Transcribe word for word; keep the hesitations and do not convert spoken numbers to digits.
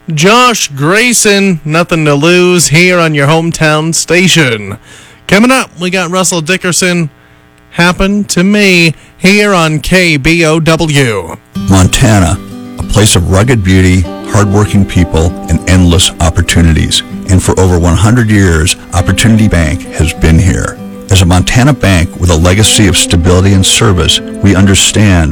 Josh Grayson, Nothing to Lose, here on your hometown station. Coming up, we got Russell Dickerson, Happened to Me, here on K B O W. Montana, a place of rugged beauty, hardworking people, and endless opportunities. And for over one hundred years, Opportunity Bank has been here. As a Montana bank with a legacy of stability and service, we understand